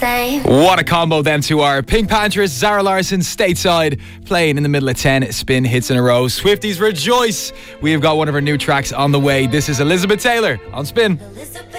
same. What a combo then to our Pink Panthers, Zara Larsson, Stateside, playing in the middle of 10 spin hits in a row. Swifties rejoice. We have got one of our new tracks on the way. This is Elizabeth Taylor on Spin. Elizabeth